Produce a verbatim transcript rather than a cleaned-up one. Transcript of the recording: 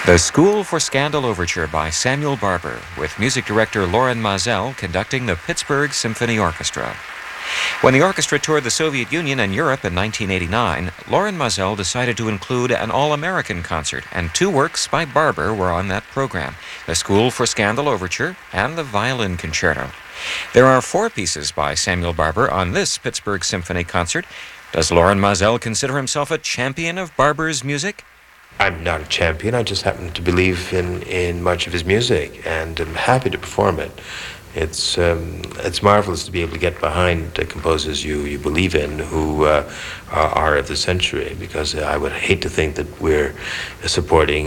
The School for Scandal Overture by Samuel Barber, with music director Loren Maazel conducting the Pittsburgh Symphony Orchestra. When the orchestra toured the Soviet Union and Europe in nineteen eighty-nine, Loren Maazel decided to include an all-American concert, and two works by Barber were on that program, the School for Scandal Overture and the Violin Concerto. There are four pieces by Samuel Barber on this Pittsburgh Symphony concert. Does Loren Maazel consider himself a champion of Barber's music? I'm not a champion. I just happen to believe in, in much of his music, and I'm happy to perform it. It's um, it's marvelous to be able to get behind the composers you, you believe in, who uh, are, are of the century, because I would hate to think that we're supporting